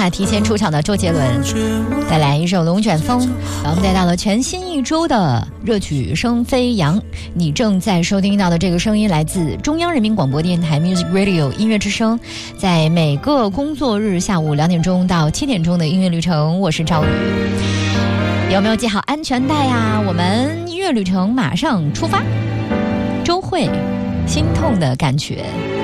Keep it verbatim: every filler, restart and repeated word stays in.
下提前出场的周杰伦带来一首《龙卷风》，把我们带到了全新一周的热曲声飞扬。你正在收听到的这个声音来自中央人民广播电台 Music Radio 音乐之声，在每个工作日下午两点钟到七点钟的音乐旅程，我是赵宇。有没有系好安全带啊？我们音乐旅程马上出发。周蕙，心痛的感觉。